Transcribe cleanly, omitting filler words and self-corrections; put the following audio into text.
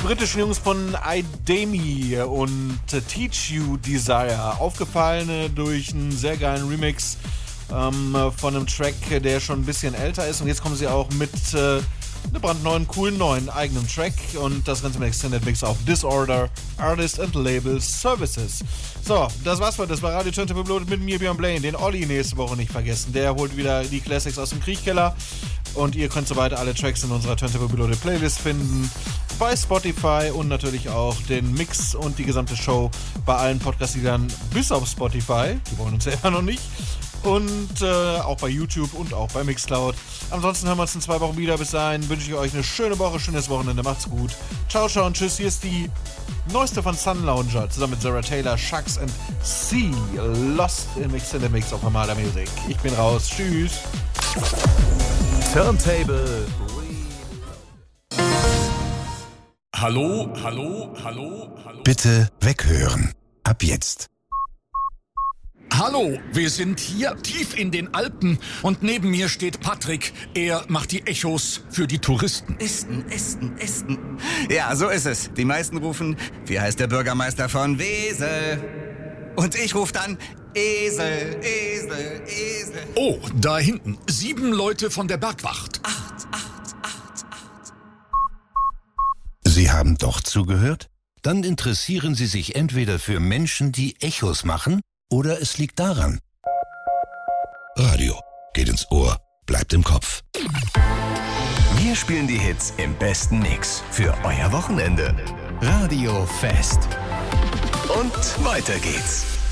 britischen Jungs von Idemi und Teach You Desire. Aufgefallen durch einen sehr geilen Remix von einem Track, der schon ein bisschen älter ist. Und jetzt kommen sie auch mit einem brandneuen, coolen, neuen eigenen Track. Und das Ganze mit Extended Mix auf Disorder, Artist and Label Services. So, das war's für das war Radio Turntable Reloaded mit mir, Björn Blaine. Den Olli nächste Woche nicht vergessen. Der holt wieder die Classics aus dem Kriechkeller. Und ihr könnt soweit alle Tracks in unserer Turntable Reloaded Playlist finden. Bei Spotify und natürlich auch den Mix und die gesamte Show bei allen Podcast-Liedern bis auf Spotify. Die wollen uns selber noch nicht. Und auch bei YouTube und auch bei Mixcloud. Ansonsten hören wir uns in 2 Wochen wieder. Bis dahin wünsche ich euch eine schöne Woche, schönes Wochenende. Macht's gut. Ciao, ciao und tschüss. Hier ist die neueste von Sunlounger zusammen mit Sarah Taylor, Shucks and Sea. Lost in Extended Mix auf Armada Music. Ich bin raus. Tschüss. Turntable. Hallo, hallo, hallo, hallo. Bitte weghören. Ab jetzt. Hallo, wir sind hier tief in den Alpen und neben mir steht Patrick. Er macht die Echos für die Touristen. Esten. Ja, so ist es. Die meisten rufen, wie heißt der Bürgermeister von Wesel? Und ich rufe dann, Esel. Oh, da hinten, 7 Leute von der Bergwacht. 8. Sie haben doch zugehört? Dann interessieren Sie sich entweder für Menschen, die Echos machen, oder es liegt daran. Radio geht ins Ohr, bleibt im Kopf. Wir spielen die Hits im besten Mix für euer Wochenende. Radio Fest. Und weiter geht's.